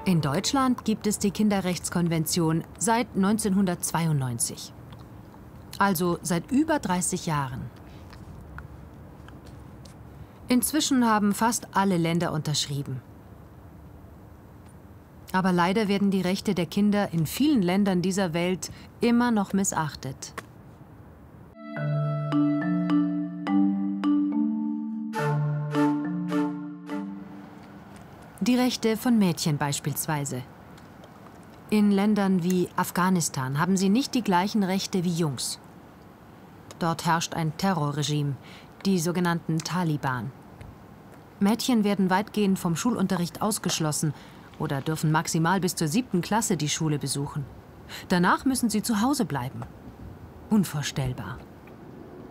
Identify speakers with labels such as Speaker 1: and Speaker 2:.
Speaker 1: In Deutschland gibt es die Kinderrechtskonvention seit 1992. Also seit über 30 Jahren. Inzwischen haben fast alle Länder unterschrieben. Aber leider werden die Rechte der Kinder in vielen Ländern dieser Welt immer noch missachtet. Die Rechte von Mädchen beispielsweise. In Ländern wie Afghanistan haben sie nicht die gleichen Rechte wie Jungs. Dort herrscht ein Terrorregime, die sogenannten Taliban. Mädchen werden weitgehend vom Schulunterricht ausgeschlossen oder dürfen maximal bis zur 7. Klasse die Schule besuchen. Danach müssen sie zu Hause bleiben. Unvorstellbar.